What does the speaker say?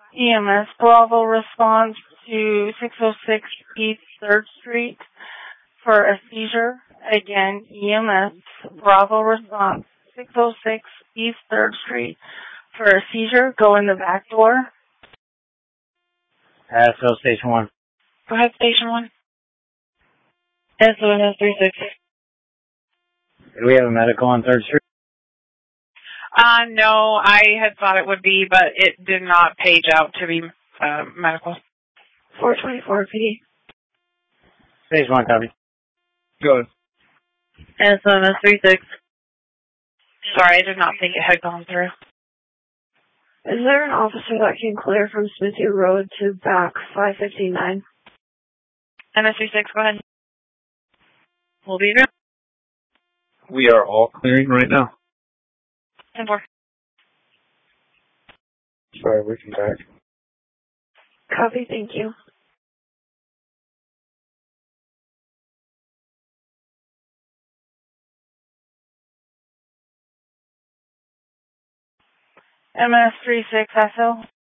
EMS Bravo response to 606 East 3rd Street for a seizure. Again, EMS Bravo response 606 East 3rd Street for a seizure. Go in the back door. So Station 1. Go ahead, Station 1. SOS 36. Do we have a medical on 3rd Street? No, I had thought it would be, but it did not page out to be medical. 424 PD. Station 1, copy. Go ahead. SOS 36. Sorry, I did not think it had gone through. Is there an officer that can clear from Smithy Road to back 559? MS36, go ahead. We'll be there. We are all clearing right now. 10-4. Sorry, we can back. Copy, thank you. MS36 SO.